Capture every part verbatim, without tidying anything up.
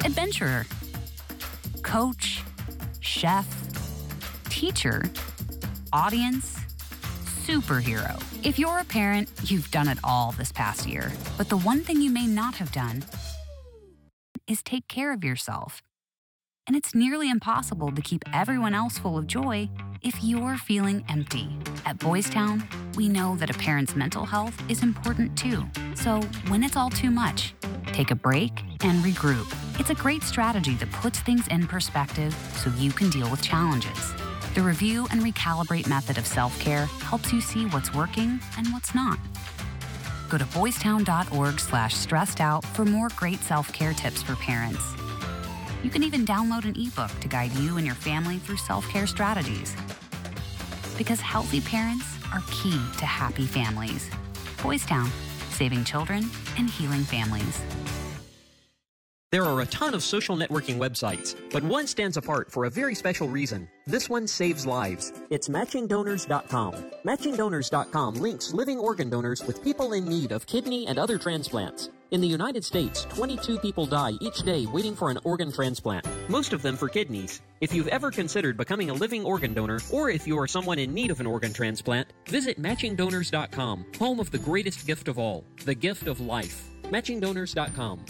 adventurer, coach, chef, teacher, audience, superhero. If you're a parent, you've done it all this past year. But the one thing you may not have done is take care of yourself. And it's nearly impossible to keep everyone else full of joy if you're feeling empty. At Boys Town, we know that a parent's mental health is important too. So when it's all too much, take a break and regroup. It's a great strategy that puts things in perspective so you can deal with challenges. The review and recalibrate method of self-care helps you see what's working and what's not. Go to boystown.org slash stressed out for more great self-care tips for parents. You can even download an ebook to guide you and your family through self-care strategies. Because healthy parents are key to happy families. Boys Town, saving children and healing families. There are a ton of social networking websites, but one stands apart for a very special reason. This one saves lives. It's matching donors dot com. matching donors dot com links living organ donors with people in need of kidney and other transplants. In the United States, twenty-two people die each day waiting for an organ transplant, most of them for kidneys. If you've ever considered becoming a living organ donor, or if you are someone in need of an organ transplant, visit matching donors dot com, home of the greatest gift of all, the gift of life. matching donors dot com.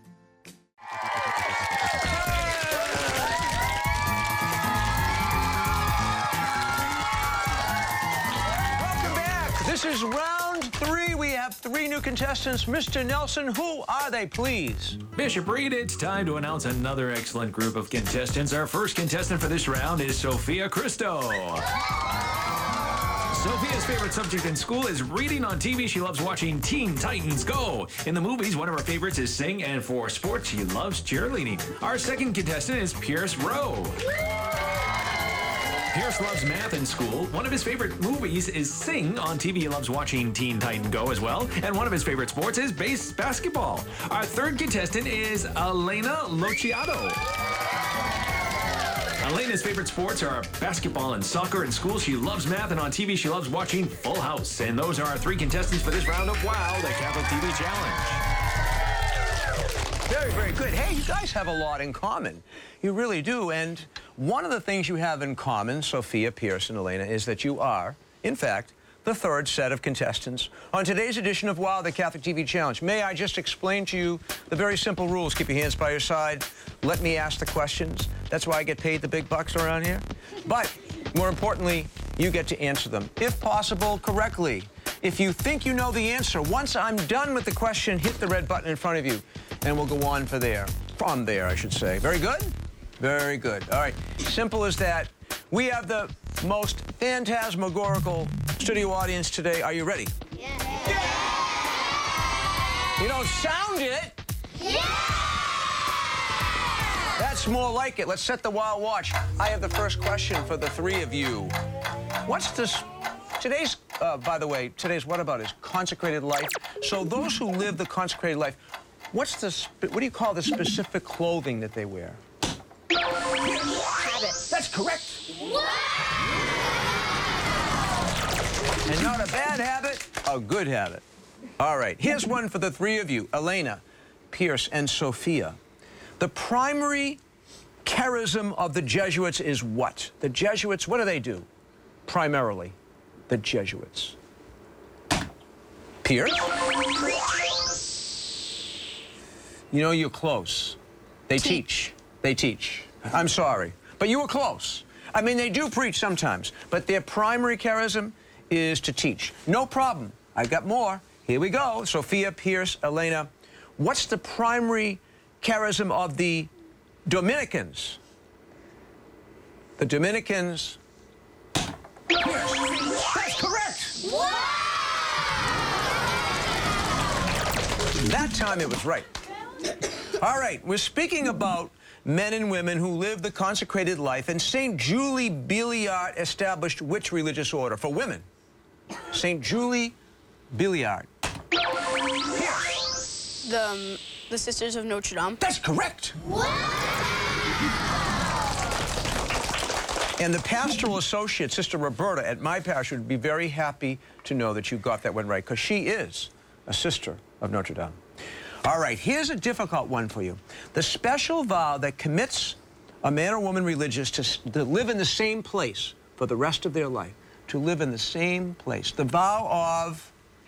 Welcome back. This is round three. We have three new contestants. Mister Nelson, who are they, please? Bishop Reed, it's time to announce another excellent group of contestants. Our first contestant for this round is Sophia Cristo. Sophia's favorite subject in school is reading. On T V, she loves watching Teen Titans Go. In the movies, one of her favorites is Sing, and for sports, she loves cheerleading. Our second contestant is Pierce Rowe. Pierce loves math in school. One of his favorite movies is Sing. On T V, he loves watching Teen Titan Go as well. And one of his favorite sports is base basketball. Our third contestant is Elena Lociato. Elena's favorite sports are basketball and soccer. In school, she loves math, and on T V, she loves watching Full House. And those are our three contestants for this round of WOW, the Catholic T V Challenge. Very, very good. Hey, you guys have a lot in common. You really do. And one of the things you have in common, Sophia, Pierce, and Elena, is that you are, in fact, the third set of contestants on today's edition of WOW, the Catholic T V Challenge. May I just explain to you the very simple rules? Keep your hands by your side. Let me ask the questions. That's why I get paid the big bucks around here. But more importantly, you get to answer them, if possible, correctly. If you think you know the answer, once I'm done with the question, hit the red button in front of you, and we'll go on for there. From there, I should say. Very good? Very good. All right. Simple as that. We have the most phantasmagorical studio audience today. Are you ready? Yeah. Yeah. You don't sound it. Yeah. That's more like it. Let's set the WOW watch. I have the first question for the three of you. What's this? Today's, uh, by the way, today's what about is consecrated life. So those who live the consecrated life, what's the, what do you call the specific clothing that they wear? Habit. That's correct. And not a bad habit, a good habit. All right, here's one for the three of you, Elena, Pierce, and Sophia. The primary charism of the Jesuits is what? The Jesuits, what do they do? Primarily, the Jesuits. Pierce? You know, you're close. They teach. They teach. I'm sorry, but you were close. I mean, they do preach sometimes, but their primary charism is to teach. No problem. I've got more. Here we go. Sophia, Pierce, Elena. What's the primary charism of the Dominicans? The Dominicans. Pierce. That's correct. That time it was right. All right, we're speaking about men and women who live the consecrated life, and Saint Julie Billiard established which religious order for women? Saint Julie Billiard. The, um, the Sisters of Notre Dame. That's correct. And the pastoral associate, Sister Roberta, at my parish would be very happy to know that you got that one right, because she is a sister of Notre Dame. All right, here's a difficult one for you. The special vow that commits a man or woman religious to, to live in the same place for the rest of their life. To live in the same place. The vow of...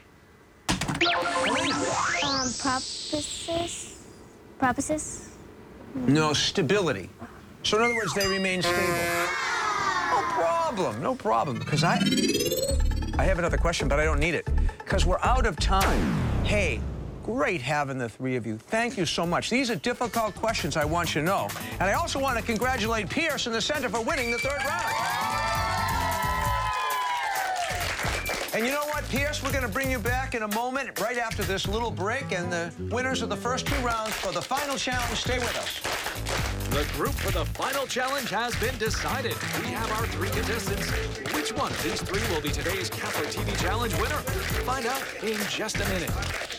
Um, prophecies? Prophecies? No, stability. So in other words, they remain stable. No problem, no problem. Because I, I have another question, but I don't need it. Because we're out of time. Hey, great having the three of you. Thank you so much. These are difficult questions I want you to know. And I also want to congratulate Pierce and the center for winning the third round. And you know what, Pierce? We're going to bring you back in a moment, right after this little break, and the winners of the first two rounds for the final challenge. Stay with us. The group for the final challenge has been decided. We have our three contestants. Which one of these three will be today's Catholic T V Challenge winner? Find out in just a minute.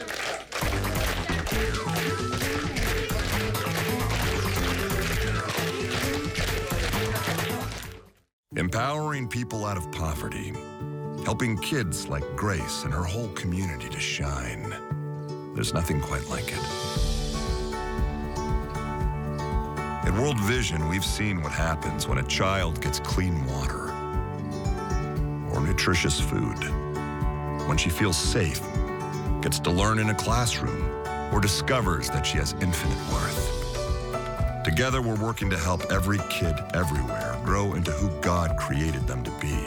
Empowering people out of poverty. Helping kids like Grace and her whole community to shine. There's nothing quite like it. At World Vision, we've seen what happens when a child gets clean water or nutritious food, when she feels safe, gets to learn in a classroom, or discovers that she has infinite worth. Together, we're working to help every kid everywhere grow into who God created them to be.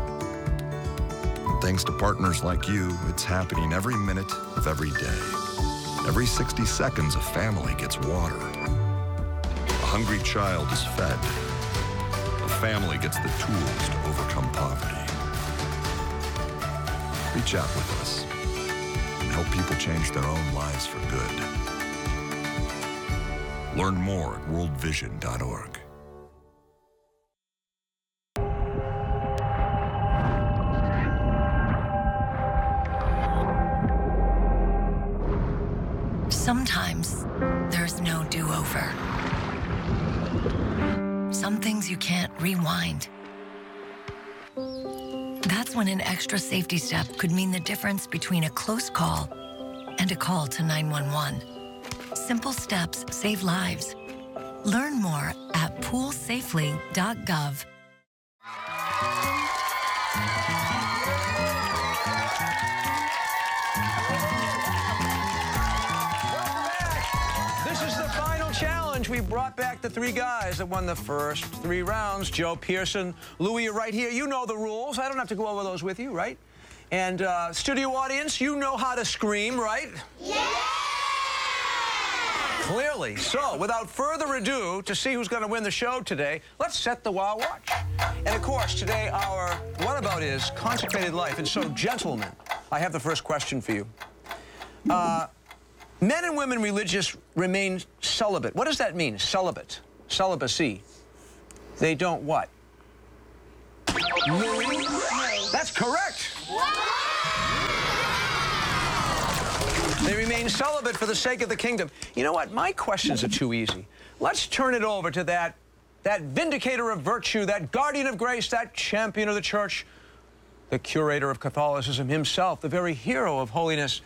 Thanks to partners like you, it's happening every minute of every day. Every sixty seconds, a family gets water. A hungry child is fed. A family gets the tools to overcome poverty. Reach out with us and help people change their own lives for good. Learn more at world vision dot org. Sometimes there's no do-over. Some things you can't rewind. That's when an extra safety step could mean the difference between a close call and a call to nine one one. Simple steps save lives. Learn more at pool safely dot gov. We brought back the three guys that won the first three rounds. Joe, Pearson, Louie, you're right here. You know the rules. I don't have to go over those with you, right? And uh, studio audience, you know how to scream, right? Yeah! Clearly. So, without further ado, to see who's going to win the show today, let's set the Wow Watch. And of course, today our What About is consecrated life. And so, gentlemen, I have the first question for you. Uh... Men and women religious remain celibate. What does that mean, celibate? Celibacy. They don't what? Louis? That's correct. They remain celibate for the sake of the kingdom. You know what? My questions are too easy. Let's turn it over to that, that vindicator of virtue, that guardian of grace, that champion of the church, the curator of Catholicism himself, the very hero of holiness,